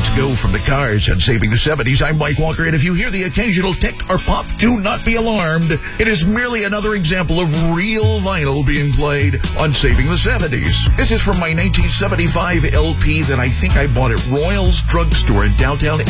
Let's go from the Cars on Saving the 70s. I'm Mike Walker, and if you hear the occasional tick or pop, do not be alarmed. It is merely another example of real vinyl being played on Saving the 70s. This is from my 1975 LP that I think I bought at Royals Drugstore in downtown